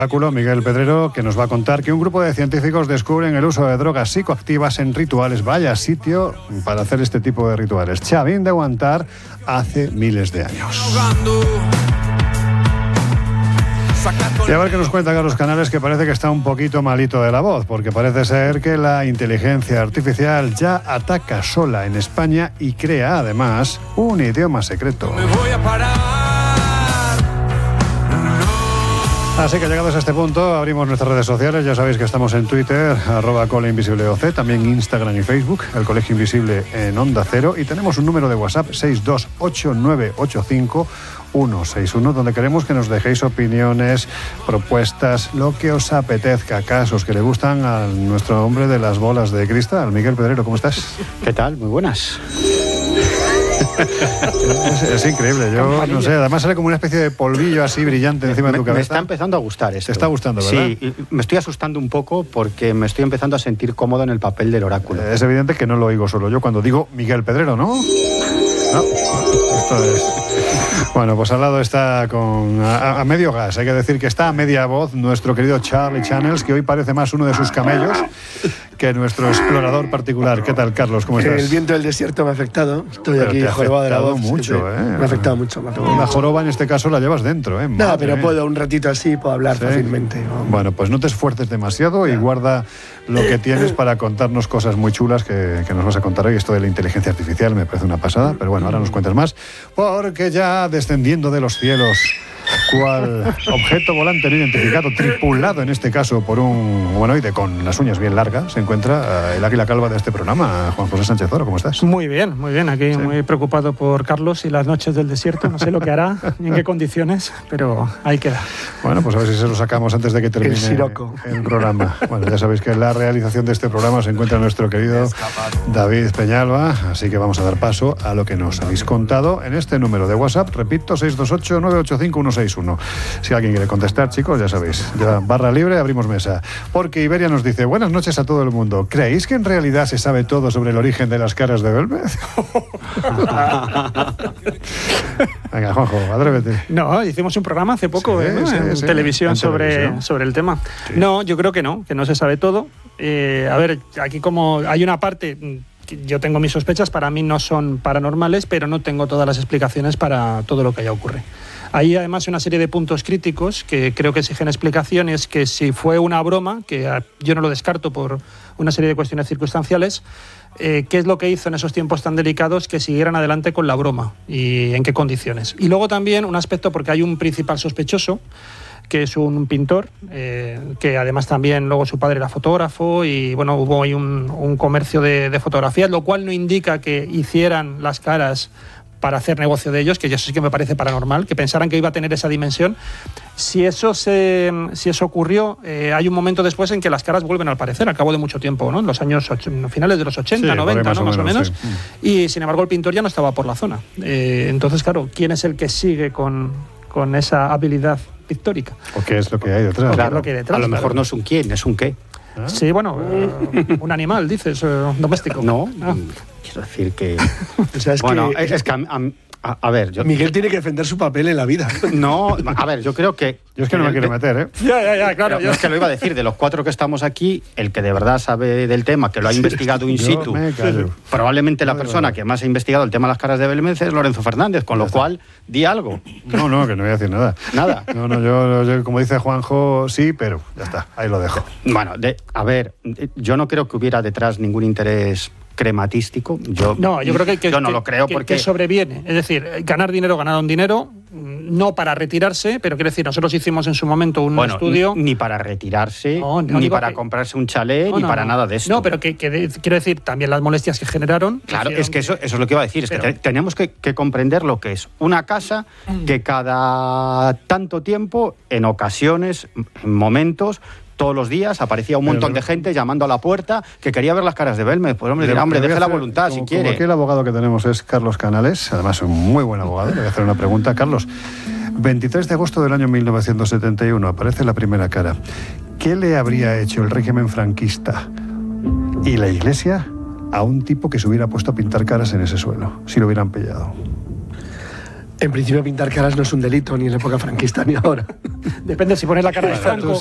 Miguel Pedrero, que nos va a contar que un grupo de científicos descubren el uso de drogas psicoactivas en rituales. Vaya sitio para hacer este tipo de rituales. Chavín de Guantar hace miles de años. Y a ver qué nos cuenta Carlos Canales, que parece que está un poquito malito de la voz, porque parece ser que la inteligencia artificial ya ataca sola en España y crea además un idioma secreto. Me voy a parar. Así que llegados a este punto, abrimos nuestras redes sociales. Ya sabéis que estamos en Twitter, @ColeInvisibleOC, también Instagram y Facebook, el Colegio Invisible en Onda Cero. Y tenemos un número de WhatsApp, 628985161, donde queremos que nos dejéis opiniones, propuestas, lo que os apetezca, casos que le gustan a nuestro hombre de las bolas de cristal. Miguel Pedrero, ¿cómo estás? ¿Qué tal? Muy buenas. Es increíble, yo no sé, además sale como una especie de polvillo así brillante encima de tu cabeza. Me está empezando a gustar esto. Te está gustando, ¿verdad? Sí, y me estoy asustando un poco porque me estoy empezando a sentir cómodo en el papel del oráculo. Es evidente que no lo oigo solo yo cuando digo Miguel Pedrero, ¿no? No, esto es... Bueno, pues al lado está a medio gas, hay que decir que está a media voz nuestro querido Charlie Channels, que hoy parece más uno de sus camellos que nuestro explorador particular. ¿Qué tal, Carlos? ¿Cómo estás? El viento del desierto me ha afectado. Estoy aquí jorobado de la voz. Mucho, Me ha afectado mucho. La joroba en este caso la llevas dentro, ¿eh? No, pero puedo un ratito así, puedo hablar fácilmente. Bueno, pues no te esfuerces demasiado y guarda lo que tienes para contarnos cosas muy chulas que nos vas a contar hoy. Esto de la inteligencia artificial me parece una pasada, pero bueno, ahora nos cuentas más, porque ya descendiendo de los cielos, cual objeto volante no identificado, tripulado en este caso por un humanoide con las uñas bien largas, se encuentra el águila calva de este programa, Juan José Sánchez Oro. ¿Cómo estás? Muy bien, aquí muy preocupado por Carlos y las noches del desierto. No sé lo que hará ni en qué condiciones, pero ahí queda. Bueno, pues a ver si se lo sacamos antes de que termine el programa. Bueno, ya sabéis que en la realización de este programa se encuentra nuestro querido David Peñalba, así que vamos a dar paso a lo que nos habéis contado en este número de WhatsApp, repito, 628-985-161. Si alguien quiere contestar, chicos, ya sabéis, ya barra libre, abrimos mesa. Porque Iberia nos dice: buenas noches a todo el mundo. ¿Creéis que en realidad se sabe todo sobre el origen de las caras de Belmez? Venga, Juanjo, atrévete. No, hicimos un programa hace poco en televisión sobre el tema. Sí. No, yo creo que no se sabe todo. A ver, aquí como hay una parte... Yo tengo mis sospechas, para mí no son paranormales, pero no tengo todas las explicaciones para todo lo que allá ocurre. Hay además una serie de puntos críticos que creo que exigen explicaciones, que si fue una broma, que yo no lo descarto por una serie de cuestiones circunstanciales, qué es lo que hizo en esos tiempos tan delicados que siguieran adelante con la broma y en qué condiciones. Y luego también un aspecto, porque hay un principal sospechoso, que es un pintor, que además también luego su padre era fotógrafo y bueno, hubo ahí un comercio de fotografías, lo cual no indica que hicieran las caras para hacer negocio de ellos, que yo sí que me parece paranormal, que pensaran que iba a tener esa dimensión. Si eso ocurrió, hay un momento después en que las caras vuelven a aparecer, al cabo de mucho tiempo, ¿no? En los años finales de los 80, 90, ¿no? Más o menos. Sí. Y sin embargo el pintor ya no estaba por la zona. Entonces, claro, ¿quién es el que sigue con esa habilidad pictórica? ¿O qué es lo que hay detrás? Claro, a lo mejor no es un quién, es un qué. ¿Ah? Sí, bueno, un animal, dices, doméstico. No, quiero decir que... O sea, es que a ver, Miguel tiene que defender su papel en la vida. No, a ver, yo creo que... Yo es que no me quiero meter, ¿eh? Ya, claro. Es que lo iba a decir, de los 4 que estamos aquí, el que de verdad sabe del tema, que lo ha investigado in situ, probablemente la persona que más ha investigado el tema de las caras de Belmez es Lorenzo Fernández, con lo cual, di algo. No, que no voy a decir nada. Nada. No, yo como dice Juanjo, sí, pero ya está, ahí lo dejo. Bueno, a ver, yo no creo que hubiera detrás ningún interés crematístico. Yo creo que yo no lo creo porque... que sobreviene. Es decir, ganaron dinero, no para retirarse, pero quiero decir, nosotros hicimos en su momento un estudio... Ni para retirarse, ni para comprarse un chalet, ni para nada de esto. No, pero quiero decir, también las molestias que generaron... Claro, es que eso es lo que iba a decir, es que tenemos que comprender lo que es una casa que cada tanto tiempo, en ocasiones, en momentos... Todos los días aparecía un montón de gente llamando a la puerta que quería ver las caras de Belmez. Pues hombre, deje la voluntad si quiere. Como aquí el abogado que tenemos es Carlos Canales, además un muy buen abogado. Le voy a hacer una pregunta. Carlos, 23 de agosto del año 1971 aparece la primera cara. ¿Qué le habría hecho el régimen franquista y la Iglesia a un tipo que se hubiera puesto a pintar caras en ese suelo, si lo hubieran pillado? En principio pintar caras no es un delito, ni en la época franquista ni ahora. Depende si pones la cara de Franco